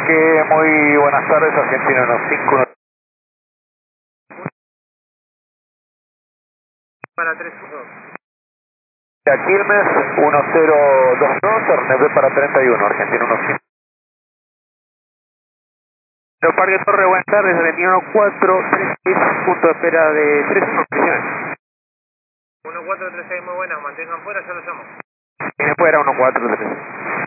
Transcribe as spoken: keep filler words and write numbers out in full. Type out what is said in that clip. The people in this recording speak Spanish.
Que muy buenas tardes, Argentina uno cinco. Para tres dos. Quilmes uno cero dos dos, R N B para treinta y uno, Argentina uno cinco. Parque Torre, buenas tardes, Argentina uno cuatro tres seis, punto de espera de tres uno, condiciones. uno cuatro tres seis, muy buenas, mantengan fuera, ya lo llamo. Viene fuera uno cuatro tres seis.